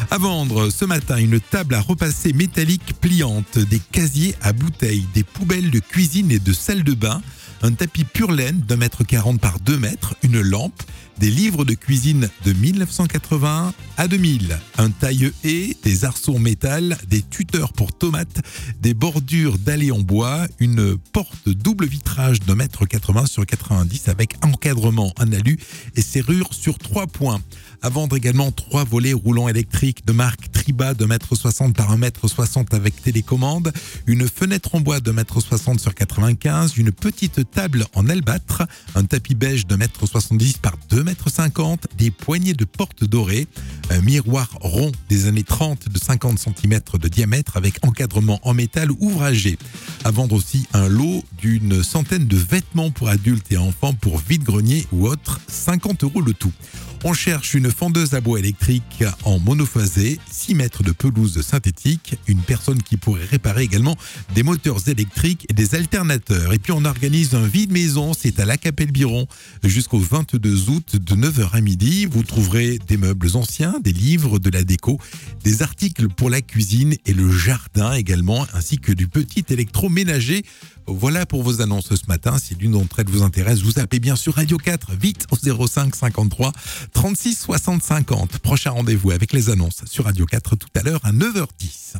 À vendre ce matin, une table à repasser métallique pliante, des casiers à bouteilles, des poubelles de cuisine et de salle de bain, un tapis pure laine d'1,40 m par 2 mètres, une lampe, des livres de cuisine de 1981 à 2000, un taille-haie, des arceaux en métal, des tuteurs pour tomates, des bordures dallées en bois, une porte double vitrage d'1,80 m sur 90 avec encadrement en alu et serrure sur 3 points. À vendre également 3 volets roulants électriques de marque Triba de 1,60 m par 1,60 m avec télécommande, une fenêtre en bois de 1,60 m sur 95, une petite table en albâtre, un tapis beige de 1,70 m par 2,50 m, des poignées de porte dorées, un miroir rond des années 30 de 50 cm de diamètre avec encadrement en métal ouvragé. À vendre aussi un lot d'une centaine de vêtements pour adultes et enfants pour vide-grenier ou autres, 50 € le tout. On cherche une fendeuse à bois électrique en monophasé, 6 mètres de pelouse synthétique, une personne qui pourrait réparer également des moteurs électriques et des alternateurs. Et puis on organise un vide-maison, c'est à la Capelle-Biron jusqu'au 22 août de 9h à midi. Vous trouverez des meubles anciens, des livres, de la déco, des articles pour la cuisine et le jardin également, ainsi que du petit électroménager. Voilà pour vos annonces ce matin. Si l'une d'entre elles vous intéresse, vous appelez bien sûr Radio 4, vite au 05 53 36 60 50. Prochain rendez-vous avec les annonces sur Radio 4 tout à l'heure à 9h10.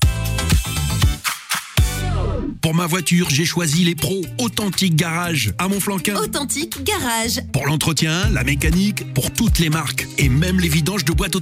Pour ma voiture, j'ai choisi les pros Authentique Garage à Montflanquin. Authentique Garage. Pour l'entretien, la mécanique, pour toutes les marques et même les vidanges de boîtes auto.